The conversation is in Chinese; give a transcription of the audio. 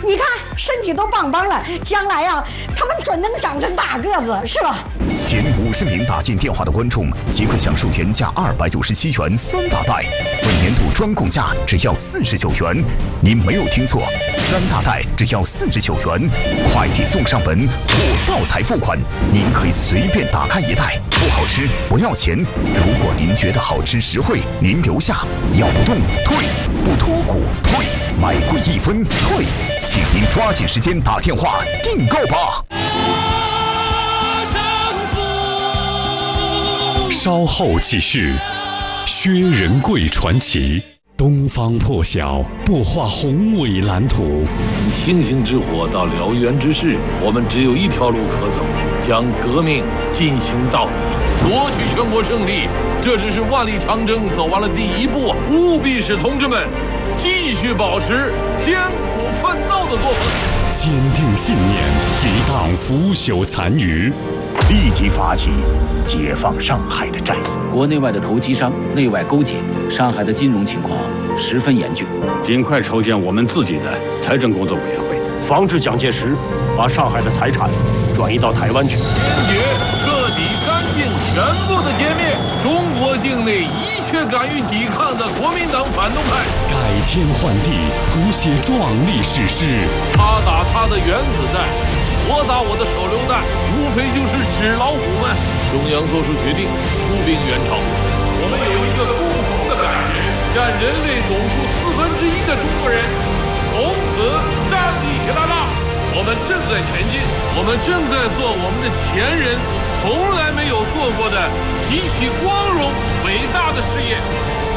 你看身体都棒棒了，将来呀，他们准能长成大个子，是吧？ 前50名打进电话的观众即可享受原价297元3大袋，本年度专供价只要49元。您没有听错，3大袋只要49元，快递送上门，货到才付款。您可以随便打开一袋，不好吃不要钱。如果您觉得好吃实惠，您留下，要不动退，不脱骨退，买贵1分退。请您抓紧时间打电话订购吧。 稍后继续，薛仁贵传奇。东方破晓，擘画宏伟蓝图。 从星星之火到燎原之势，我们只有一条路可走，将革命进行到底，夺取全国胜利。这只是万里长征走完了第一步，务必使同志们继续保持艰苦奋斗的作风， 坚定信念，抵挡腐朽残余， 立即发起解放上海的战役。 国内外的投机商内外勾结，上海的金融情况十分严峻。 尽快筹建我们自己的财政工作委员会， 防止蒋介石把上海的财产转移到台湾去。 坚决彻底干净全部的歼灭中国境内一切敢于抵抗的国民党反动派， 改天换地，谱写壮丽史诗。 他打他的原子弹，我打我的手榴弹，无非就是纸老虎们。中央做出决定，出兵援朝。我们有一个共同的感觉，占人类总数1/4的中国人从此站立起来了。我们正在前进，我们正在做我们的前人从来没有做过的极其光荣伟大的事业。